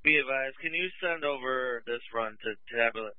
Be advised, can you send over this run to have